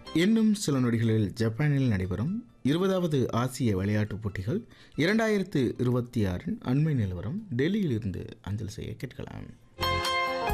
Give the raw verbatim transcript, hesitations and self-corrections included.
இன்னும் சில நொடிகளில் ஜப்பானில் நடைபெறும் இருபதாவது ஆசிய விளையாட்டுப் போட்டிகள் இரண்டாயிரத்து இருபத்தி ஆறின் அண்மை நிலவரம் டெல்லியிலிருந்து அஞ்சல் செய்ய கேட்கலாம்.